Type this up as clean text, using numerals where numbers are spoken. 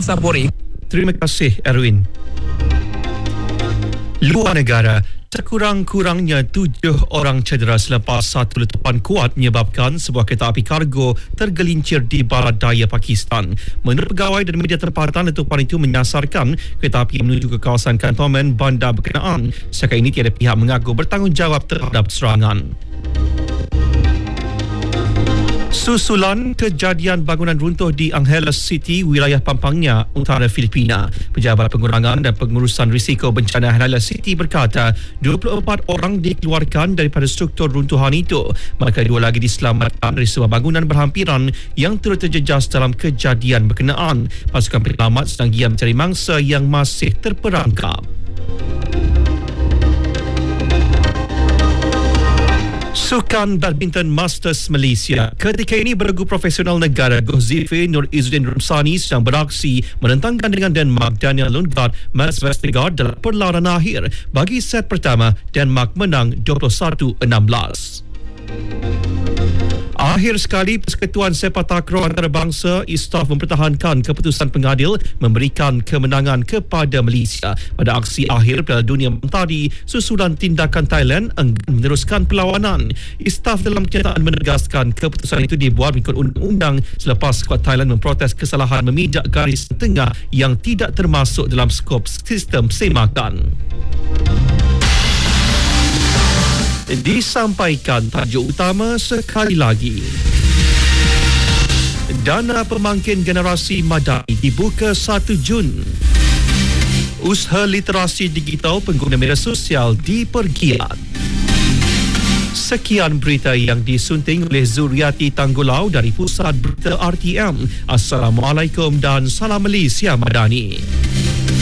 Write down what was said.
Sabori. Terima kasih, Erwin. Luar negara, sekurang-kurangnya 7 orang cedera selepas satu letupan kuat menyebabkan sebuah kereta api kargo tergelincir di barat daya Pakistan. Menurut pegawai dan media tempatan, letupan itu menyasarkan kereta api menuju ke kawasan kantonmen bandar berkenaan. Setakat ini tiada pihak mengaku bertanggungjawab terhadap serangan. Susulan kejadian bangunan runtuh di Angeles City, wilayah Pampanga, utara Filipina. Pejabat Pengurangan dan Pengurusan Risiko Bencana Angeles City berkata 24 orang dikeluarkan daripada struktur runtuhan itu, maka 2 lagi diselamatkan dari sebuah bangunan berhampiran yang turut terjejas dalam kejadian berkenaan. Pasukan penyelamat sedang giat mencari mangsa yang masih terperangkap. Sukan Badminton Masters Malaysia. Ketika ini beregu profesional negara Gozife Nur Izzuddin Rumsani sedang beraksi menentang gandengan Denmark Daniel Lundgaard Mats Vestergaard dalam perlawanan akhir. Bagi set pertama, Denmark menang 21-16. Akhir sekali, Persekutuan Sepak Takraw Antarabangsa ISTAF mempertahankan keputusan pengadil memberikan kemenangan kepada Malaysia pada aksi akhir Piala Dunia tadi susulan tindakan Thailand enggan meneruskan perlawanan. ISTAF dalam kenyataan menegaskan keputusan itu dibuat mengikut undang-undang selepas skuad Thailand memprotes kesalahan memijak garis tengah yang tidak termasuk dalam skop sistem semakan. Disampaikan tajuk utama sekali lagi. Dana pemangkin generasi madani dibuka 1 Jun. Usaha literasi digital pengguna media sosial dipergiat. Sekian berita yang disunting oleh Zuriati Tanggulau dari Pusat Berita RTM. Assalamualaikum dan salam Malaysia Madani.